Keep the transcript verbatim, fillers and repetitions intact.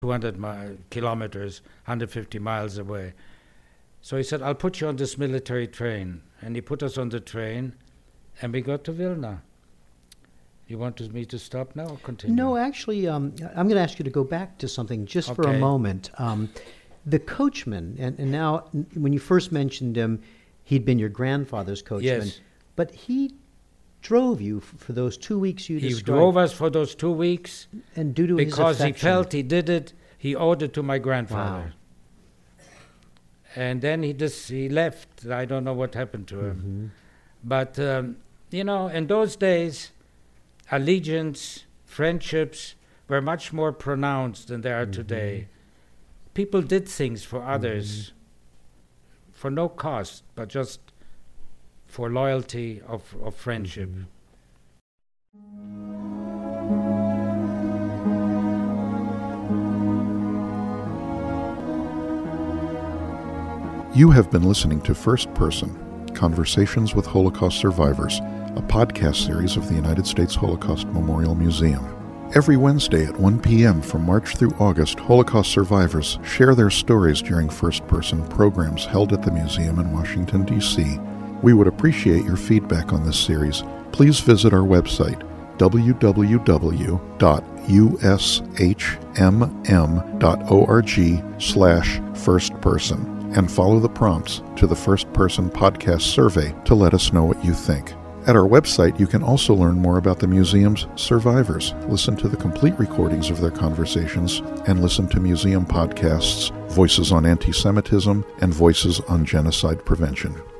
two hundred mi- kilometers, one hundred fifty miles away. So he said, I'll put you on this military train. And he put us on the train, and we got to Vilna. You want me to stop now or continue? No, actually, um, I'm going to ask you to go back to something just okay. for a moment. Um, the coachman, and, and now n- when you first mentioned him, he'd been your grandfather's coachman. Yes. But he drove you f- for those two weeks you He described. drove us for those two weeks. And due to because his he felt he did it, he owed it to my grandfather. Wow. And then he just he left. I don't know what happened to him. Mm-hmm. But, um, you know, in those days, allegiance, friendships were much more pronounced than they are Mm-hmm. today. People did things for others mm-hmm. for no cost, but just for loyalty of, of friendship. Mm-hmm. You have been listening to First Person, Conversations with Holocaust Survivors, a podcast series of the United States Holocaust Memorial Museum. Every Wednesday at one p.m. from March through August, Holocaust survivors share their stories during First Person programs held at the museum in Washington, D C We would appreciate your feedback on this series. Please visit our website, w w w dot u s h m m dot org slash first person. And follow the prompts to the First Person Podcast survey to let us know what you think. At our website, you can also learn more about the museum's survivors, listen to the complete recordings of their conversations, and listen to museum podcasts, Voices on Anti-Semitism and Voices on Genocide Prevention.